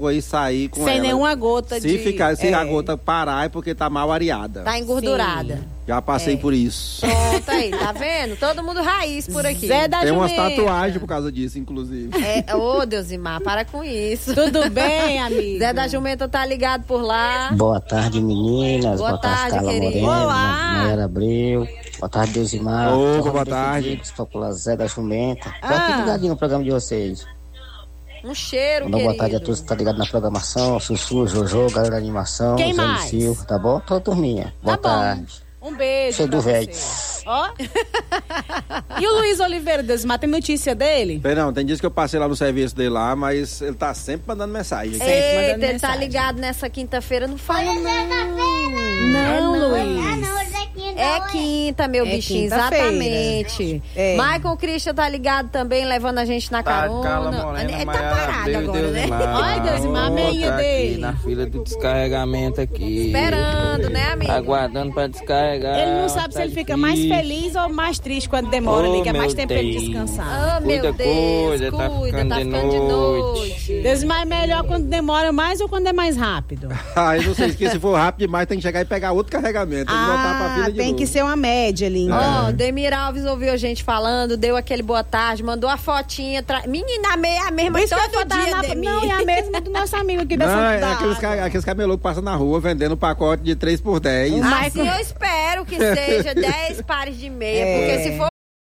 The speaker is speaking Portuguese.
depois sair com ela. Sem nenhuma gota Se a gota parar é porque tá mal areada. Tá engordurada. Sim. Já passei por isso. Pronto aí, tá vendo? Todo mundo raiz por aqui. Zé da Tem umas Jumenta. tatuagens por causa disso, inclusive. Ô, Deusimar, para com isso. Tudo bem, amigo? Zé da Jumenta tá ligado por lá. Boa tarde, meninas. Boa tarde, Carla querido. Moreno, Olá. Mayara Abreu. Boa tarde, Deusimar. Opa, boa tarde. Popular Zé da Jumenta. Tô Ah. aqui ligadinho no programa de vocês. Um cheiro, Boa querido. tarde a todos que tá ligado na programação. Sussu, Jojo, galera da animação. Quem Zé mais? Silva, tá bom? Toda turminha. Boa Tá bom. tarde. Um beijo Cheio pra do velho. você. Ó. E o Luiz Oliveira, Deusimar, tem notícia dele? Não, tem dias que eu passei lá no serviço dele lá, mas ele tá sempre mandando mensagem. mandando Eita, ele tá mensagem. ligado nessa quinta-feira, não fala não. Não, Luiz. É quinta, meu É bichinho, quinta-feira. exatamente. É. Michael Christian tá ligado também, levando a gente na carona. Carla Morena, Ele tá Mayara parado Abreu e agora, né? Deusimar. Ai, Deusimar, a meinha Outra dele. aqui na fila do descarregamento aqui. Esperando, né, amigo? Aguardando pra descarregar. Ele não sabe Tá se ele fica difícil. mais feliz ou mais triste quando demora, ali, que é mais meu tempo pra ele Deus. descansar. Oh, meu Cuida, Deus, cuida, tá ficando tá de ficando de noite. noite. Deusimar é melhor quando demora mais ou quando é mais rápido? Ah, eu não sei, que se for rápido demais tem que chegar e pegar outro carregamento. Tem que voltar pra fila de tem novo. que ser uma média ali, então. Ó, Demir Alves ouviu a gente falando, deu aquele boa tarde, mandou a fotinha. Menina, a mesma Por isso que eu todo tava dia, na... Demir. Não, é a mesma do nosso amigo aqui da Não, é Santa aqueles camelô que passam na rua vendendo pacote de 3 por 10. Assim eu espero que seja 10 pares de meia, porque se for